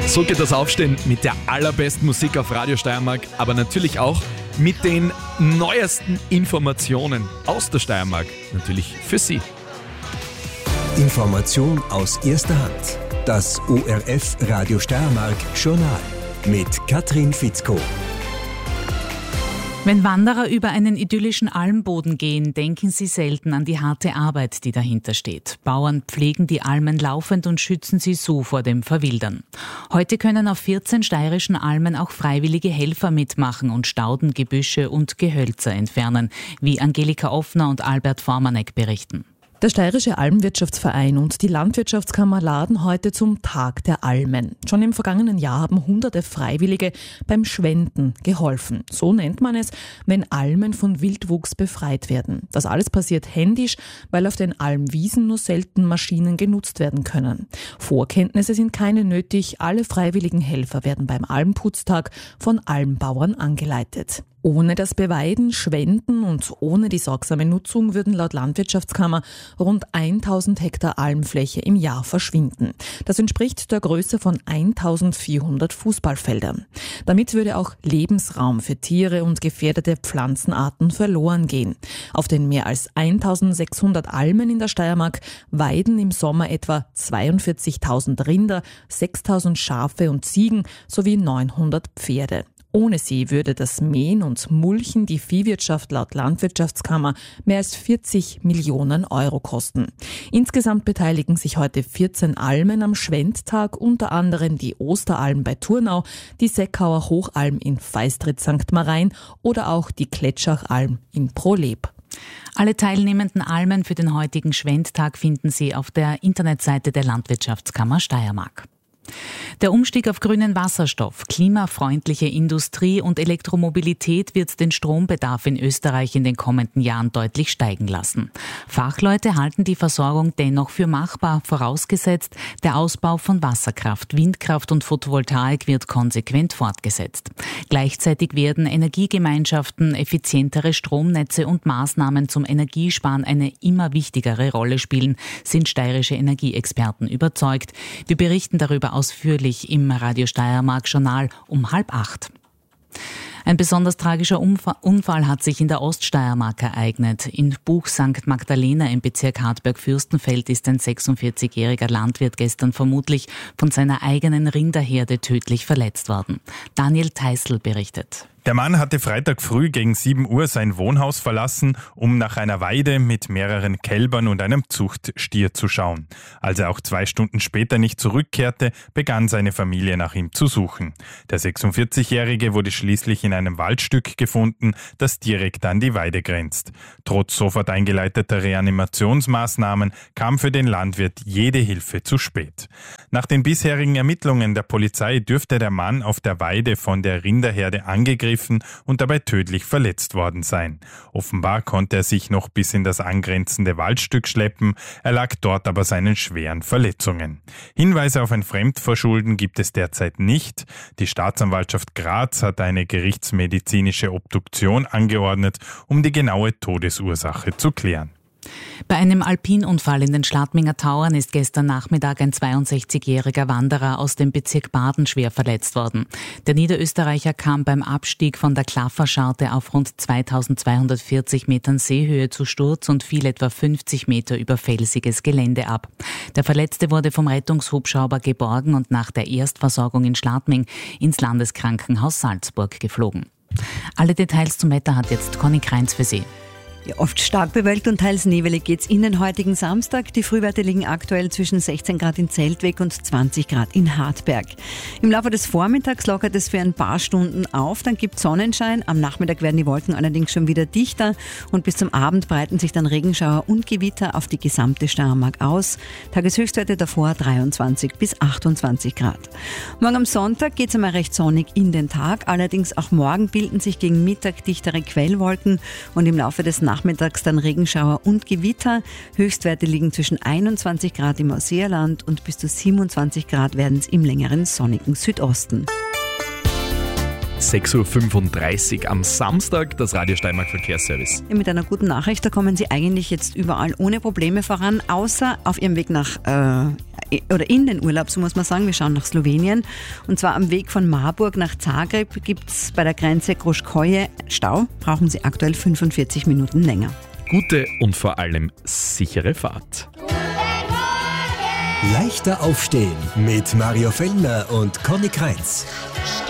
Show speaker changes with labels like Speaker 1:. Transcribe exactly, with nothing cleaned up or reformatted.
Speaker 1: So geht das Aufstehen mit der allerbesten Musik auf Radio Steiermark, aber natürlich auch mit den neuesten Informationen aus der Steiermark. Natürlich für Sie.
Speaker 2: Information aus erster Hand. Das O R F Radio Steiermark Journal mit Katrin Fitzko.
Speaker 3: Wenn Wanderer über einen idyllischen Almboden gehen, denken sie selten an die harte Arbeit, die dahinter steht. Bauern pflegen die Almen laufend und schützen sie so vor dem Verwildern. Heute können auf vierzehn steirischen Almen auch freiwillige Helfer mitmachen und Stauden, Gebüsche und Gehölzer entfernen, wie Angelika Offner und Albert Formanek berichten.
Speaker 4: Der Steirische Almwirtschaftsverein und die Landwirtschaftskammer laden heute zum Tag der Almen. Schon im vergangenen Jahr haben hunderte Freiwillige beim Schwenden geholfen. So nennt man es, wenn Almen von Wildwuchs befreit werden. Das alles passiert händisch, weil auf den Almwiesen nur selten Maschinen genutzt werden können. Vorkenntnisse sind keine nötig. Alle freiwilligen Helfer werden beim Almputztag von Almbauern angeleitet. Ohne das Beweiden, Schwenden und ohne die sorgsame Nutzung würden laut Landwirtschaftskammer rund tausend Hektar Almfläche im Jahr verschwinden. Das entspricht der Größe von eintausendvierhundert Fußballfeldern. Damit würde auch Lebensraum für Tiere und gefährdete Pflanzenarten verloren gehen. Auf den mehr als eintausendsechshundert Almen in der Steiermark weiden im Sommer etwa zweiundvierzigtausend Rinder, sechstausend Schafe und Ziegen sowie neunhundert Pferde. Ohne sie würde das Mähen und Mulchen die Viehwirtschaft laut Landwirtschaftskammer mehr als vierzig Millionen Euro kosten. Insgesamt beteiligen sich heute vierzehn Almen am Schwendtag, unter anderem die Osteralm bei Thurnau, die Seckauer Hochalm in Feistritz Sankt Marein oder auch die Kletschachalm in Proleb.
Speaker 3: Alle teilnehmenden Almen für den heutigen Schwendtag finden Sie auf der Internetseite der Landwirtschaftskammer Steiermark. Der Umstieg auf grünen Wasserstoff, klimafreundliche Industrie und Elektromobilität wird den Strombedarf in Österreich in den kommenden Jahren deutlich steigen lassen. Fachleute halten die Versorgung dennoch für machbar, vorausgesetzt, der Ausbau von Wasserkraft, Windkraft und Photovoltaik wird konsequent fortgesetzt. Gleichzeitig werden Energiegemeinschaften, effizientere Stromnetze und Maßnahmen zum Energiesparen eine immer wichtigere Rolle spielen, sind steirische Energieexperten überzeugt. Wir berichten darüber ausführlich im Radio Steiermark Journal um halb acht. Ein besonders tragischer Unfall hat sich in der Oststeiermark ereignet. In Buch Sankt Magdalena im Bezirk Hartberg-Fürstenfeld ist ein sechsundvierzigjähriger Landwirt gestern vermutlich von seiner eigenen Rinderherde tödlich verletzt worden. Daniel Teissl berichtet.
Speaker 5: Der Mann hatte Freitag früh gegen sieben Uhr sein Wohnhaus verlassen, um nach einer Weide mit mehreren Kälbern und einem Zuchtstier zu schauen. Als er auch zwei Stunden später nicht zurückkehrte, begann seine Familie nach ihm zu suchen. Der sechsundvierzigjährige wurde schließlich in einem Waldstück gefunden, das direkt an die Weide grenzt. Trotz sofort eingeleiteter Reanimationsmaßnahmen kam für den Landwirt jede Hilfe zu spät. Nach den bisherigen Ermittlungen der Polizei dürfte der Mann auf der Weide von der Rinderherde angegriffen und dabei tödlich verletzt worden sein. Offenbar konnte er sich noch bis in das angrenzende Waldstück schleppen, erlag dort aber seinen schweren Verletzungen. Hinweise auf ein Fremdverschulden gibt es derzeit nicht. Die Staatsanwaltschaft Graz hat eine gerichtsmedizinische Obduktion angeordnet, um die genaue Todesursache zu klären.
Speaker 3: Bei einem Alpinunfall in den Schladminger Tauern ist gestern Nachmittag ein zweiundsechzigjähriger Wanderer aus dem Bezirk Baden schwer verletzt worden. Der Niederösterreicher kam beim Abstieg von der Klafferscharte auf rund zweitausendzweihundertvierzig Metern Seehöhe zu Sturz und fiel etwa fünfzig Meter über felsiges Gelände ab. Der Verletzte wurde vom Rettungshubschrauber geborgen und nach der Erstversorgung in Schladming ins Landeskrankenhaus Salzburg geflogen. Alle Details zum Wetter hat jetzt Conny Kreins für Sie.
Speaker 6: Ja, oft stark bewölkt und teils nebelig geht's in den heutigen Samstag. Die Frühwerte liegen aktuell zwischen sechzehn Grad in Zeltweg und zwanzig Grad in Hartberg. Im Laufe des Vormittags lockert es für ein paar Stunden auf, dann gibt Sonnenschein. Am Nachmittag werden die Wolken allerdings schon wieder dichter und bis zum Abend breiten sich dann Regenschauer und Gewitter auf die gesamte Steiermark aus. Tageshöchstwerte davor dreiundzwanzig bis achtundzwanzig Grad. Morgen am Sonntag geht's einmal recht sonnig in den Tag. Allerdings auch morgen bilden sich gegen Mittag dichtere Quellwolken und im Laufe des Nachmittags Nachmittags dann Regenschauer und Gewitter. Höchstwerte liegen zwischen einundzwanzig Grad im Ausseerland und bis zu siebenundzwanzig Grad werden es im längeren sonnigen Südosten.
Speaker 1: sechs Uhr fünfunddreißig am Samstag, das Radio Steiermark Verkehrsservice.
Speaker 6: Ja, mit einer guten Nachricht, da kommen Sie eigentlich jetzt überall ohne Probleme voran, außer auf Ihrem Weg nach äh, oder in den Urlaub, so muss man sagen. Wir schauen nach Slowenien. Und zwar am Weg von Marburg nach Zagreb gibt es bei der Grenze Groschkoje Stau. Brauchen Sie aktuell fünfundvierzig Minuten länger.
Speaker 1: Gute und vor allem sichere Fahrt.
Speaker 2: Leichter aufstehen mit Mario Fellner und Conny Kreitz.